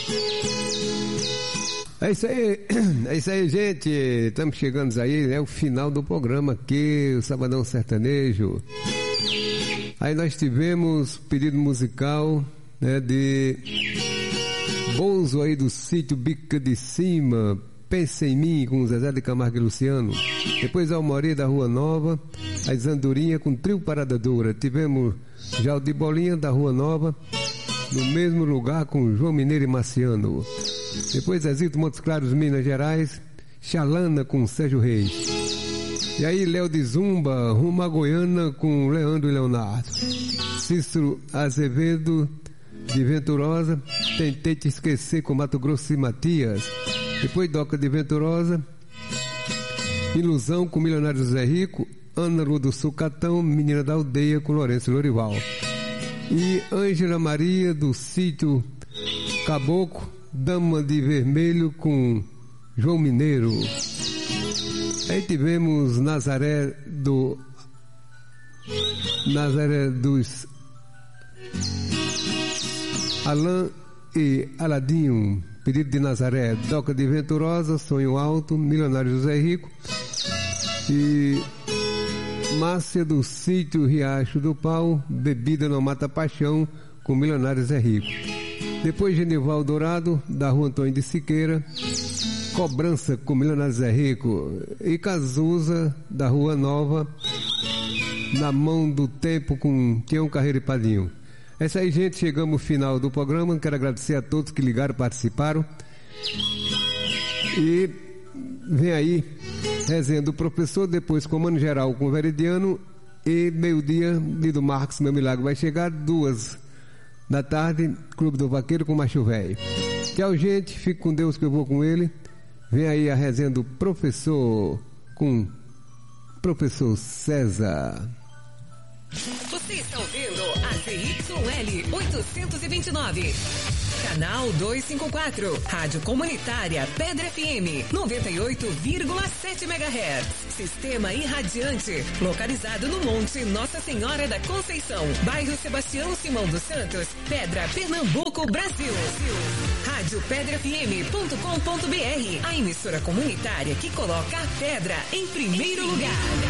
É isso aí, gente. Estamos chegando aí, né? O final do programa aqui, o Sabadão Sertanejo. Aí nós tivemos pedido musical, né, de Bozo aí do sítio Bica de Cima, Pensa em Mim com Zezé de Camargo e Luciano. Depois Almori da Rua Nova, as Andorinhas com Trio Parada Dura. Tivemos Jaldi Bolinha da Rua Nova, no mesmo lugar com João Mineiro e Marciano. Depois Zezito Montes Claros, Minas Gerais, Xalana com Sérgio Reis. E aí Léo de Zumba, rumo a Goiânia com Leandro e Leonardo. Cícero Azevedo de Venturosa, Tentei Te Esquecer com Mato Grosso e Matias. Depois Doca de Venturosa, Ilusão com Milionário José Rico, Ana Lu do Sucatão, Menina da Aldeia com Lourenço Lorival. E Ângela Maria do sítio Caboclo, Dama de Vermelho com João Mineiro. Aí tivemos Nazaré dos Alain e Aladinho, pedido de Nazaré. Doca de Venturosa, Sonho Alto, Milionário José Rico. E Márcia do sítio Riacho do Pau, Bebida não Mata Paixão com Milionário Zé Rico. Depois Genival Dourado da Rua Antônio de Siqueira, Cobrança com Milionário Zé Rico. E Cazuza da Rua Nova, Na Mão do Tempo com Tião Carreiro e Padinho. É isso aí, gente, chegamos ao final do programa. Quero agradecer a todos que ligaram, participaram. E vem aí resenha do professor, depois comando geral com o Veridiano, e meio-dia Lido Marcos, Meu Milagre vai chegar, 2 da tarde, Clube do Vaqueiro com Macho Velho. Tchau, gente, fique com Deus que eu vou com ele. Vem aí a resenha do professor com Professor César. Você está ouvindo a ZYL 829, canal 254, Rádio Comunitária Pedra FM 98,7 MHz, Sistema Irradiante, localizado no Monte Nossa Senhora da Conceição, bairro Sebastião Simão dos Santos, Pedra, Pernambuco, Brasil. Rádio PedraFM.com.br, a emissora comunitária que coloca a pedra em primeiro lugar.